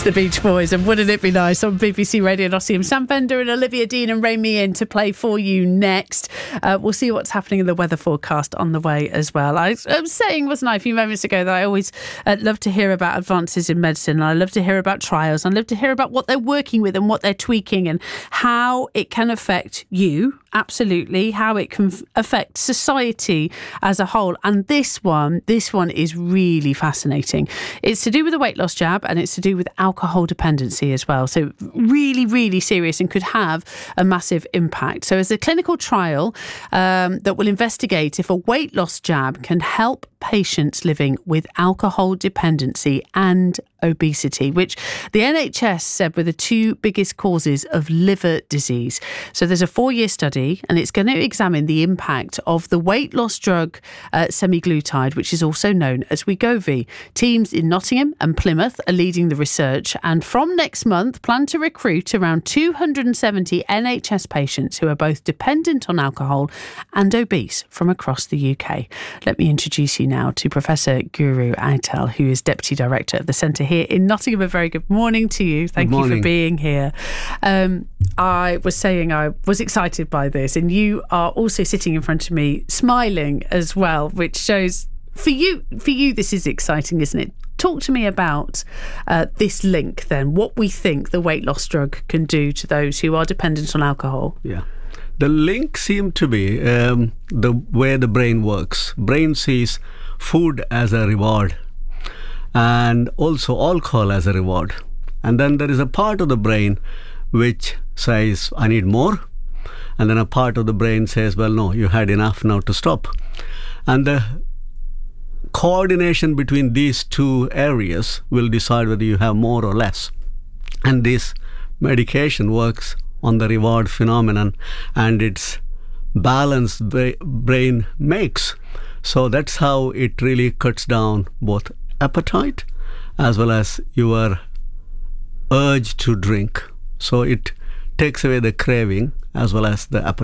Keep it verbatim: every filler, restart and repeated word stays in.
The Beach Boys and Wouldn't It Be Nice on B B C Radio Nottingham. Sam Bender and Olivia Dean and Ray Meehan to play for you next. Uh, we'll see what's happening in the weather forecast on the way as well. I, I was saying, wasn't I, a few moments ago that I always uh, love to hear about advances in medicine. I love to hear about trials. I love to hear about what they're working with and what they're tweaking and how it can affect you, absolutely, how it can f- affect society as a whole. And this one, this one is really fascinating. It's to do with a weight loss jab and it's to do with alcohol dependency as well. So really, really serious and could have a massive impact. So as a clinical trial um, that will investigate if a weight loss jab can help patients living with alcohol dependency and obesity, which the N H S said were the two biggest causes of liver disease. So there's a four-year study and it's going to examine the impact of the weight loss drug uh, semaglutide, which is also known as Wegovy. Teams in Nottingham and Plymouth are leading the research and from next month plan to recruit around two hundred seventy N H S patients who are both dependent on alcohol and obese from across the U K. Let me introduce you now to Professor Guru Aital, who is Deputy Director of the Centre here in Nottingham. A very good morning to you. Thank you for being here. Um, I was saying I was excited by this, and you are also sitting in front of me smiling as well, which shows for you, for you this is exciting, isn't it? Talk to me about uh, this link then, what we think the weight loss drug can do to those who are dependent on alcohol. Yeah. The link seemed to be um, the way the brain works. Brain sees food as a reward and also alcohol as a reward. And then there is a part of the brain which says, I need more. And then a part of the brain says, well, no, you had enough, now to stop. And the coordination between these two areas will decide whether you have more or less. And this medication works on the reward phenomenon and its balance bra- brain makes. So that's how it really cuts down both appetite as well as your urge to drink. So it takes away the craving as well as the appetite.